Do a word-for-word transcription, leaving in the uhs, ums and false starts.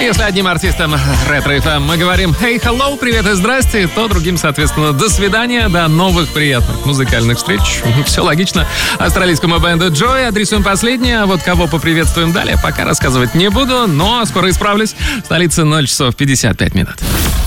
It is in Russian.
Если одним артистам ретро-эф эм мы говорим «Hey, hello», «Привет» и «Здрасте», то другим, соответственно, «До свидания», до новых приятных музыкальных встреч. Все логично. Австралийскому бенду Joy адресуем последнее, а вот кого поприветствуем далее, пока рассказывать не буду, но скоро исправлюсь. В столице ноль часов пятьдесят пять минут.